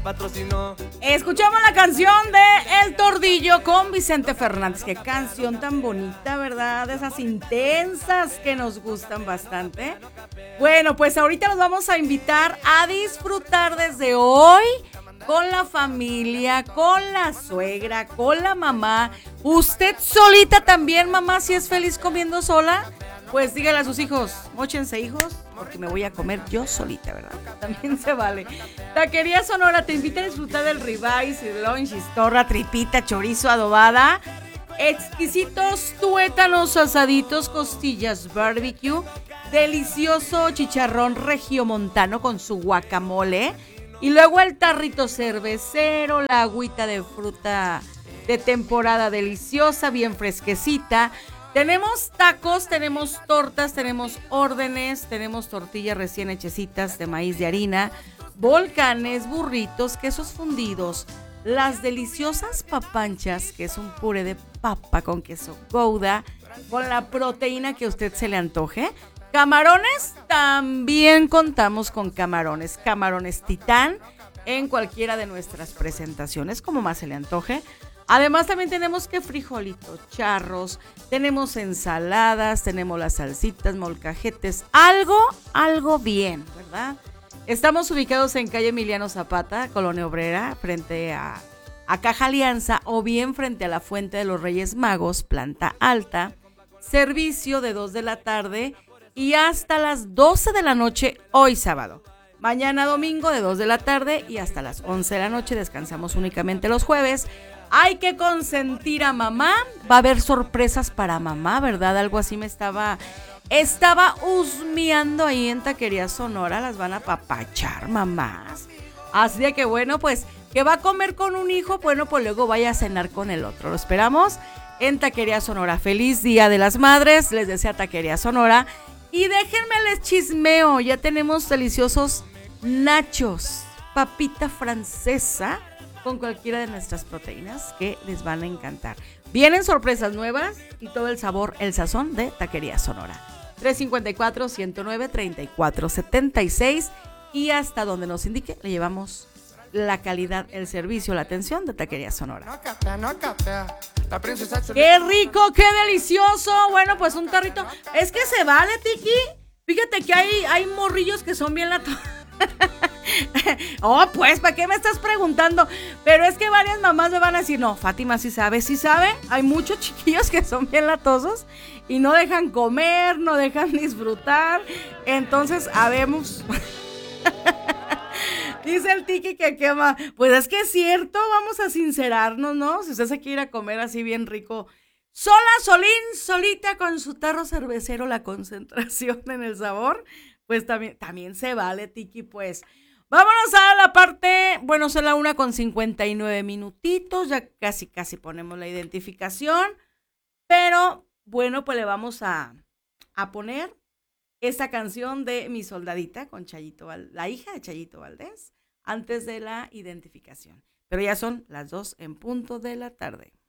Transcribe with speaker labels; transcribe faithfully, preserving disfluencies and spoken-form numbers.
Speaker 1: patrocinó.
Speaker 2: Escuchamos la canción de El Tordillo con Vicente Fernández. Qué canción tan bonita, ¿verdad? De esas intensas que nos gustan bastante. Bueno, pues ahorita los vamos a invitar a disfrutar desde hoy con la familia, con la suegra, con la mamá. Usted solita también, mamá, si es feliz comiendo sola, pues dígale a sus hijos, móchense hijos, porque me voy a comer yo solita, ¿verdad? También se vale. Taquería Sonora te invita a disfrutar del ribeye, sirloin, chistorra, tripita, chorizo, adobada, exquisitos tuétanos asaditos, costillas barbecue, delicioso chicharrón regiomontano con su guacamole, y luego el tarrito cervecero, la agüita de fruta de temporada deliciosa, bien fresquecita. Tenemos tacos, tenemos tortas, tenemos órdenes, tenemos tortillas recién hechecitas de maíz de harina, volcanes, burritos, quesos fundidos, las deliciosas papanchas, que es un puré de papa con queso gouda, con la proteína que a usted se le antoje. Camarones, también contamos con camarones, camarones Titán en cualquiera de nuestras presentaciones, como más se le antoje. Además también tenemos que frijolitos, charros, tenemos ensaladas, tenemos las salsitas, molcajetes, algo, algo bien, ¿verdad? Estamos ubicados en calle Emiliano Zapata, Colonia Obrera, frente a, a Caja Alianza, o bien frente a la Fuente de los Reyes Magos, planta alta, servicio de dos de la tarde y hasta las doce de la noche hoy sábado. Mañana domingo de dos de la tarde y hasta las once de la noche, descansamos únicamente los jueves. Hay que consentir a mamá, va a haber sorpresas para mamá, ¿verdad? Algo así me estaba, estaba husmeando ahí en Taquería Sonora, las van a apapachar mamás. Así de que bueno, pues, que va a comer con un hijo, bueno, pues luego vaya a cenar con el otro. Lo esperamos en Taquería Sonora. Feliz Día de las Madres, les desea Taquería Sonora. Y déjenme les chismeo, ya tenemos deliciosos nachos, papita francesa, con cualquiera de nuestras proteínas que les van a encantar. Vienen sorpresas nuevas y todo el sabor, el sazón de Taquería Sonora. tres cinco cuatro, ciento nueve, treinta y cuatro setenta y seis y hasta donde nos indique le llevamos la calidad, el servicio, la atención de Taquería Sonora. ¡Qué rico, qué delicioso! Bueno, pues un tarrito. Es que se vale, Tiki. Fíjate que hay, hay morrillos que son bien latos. Oh, pues, ¿para qué me estás preguntando? Pero es que varias mamás me van a decir, no, Fátima sí sabe, sí sabe. Hay muchos chiquillos que son bien latosos y no dejan comer, no dejan disfrutar. Entonces, habemos. Dice el Tiki que quema. Pues es que es cierto, vamos a sincerarnos, ¿no? Si usted se quiere ir a comer así bien rico, sola, solín, solita, con su tarro cervecero, la concentración en el sabor, pues también, también se vale, Tiki, pues. Vámonos a la parte, bueno, son la una con cincuenta y nueve minutitos, ya casi, casi ponemos la identificación, pero bueno, pues le vamos a, a poner esta canción de Mi Soldadita con Chayito, la hija de Chayito Valdés, antes de la identificación. Pero ya son las dos en punto de la tarde.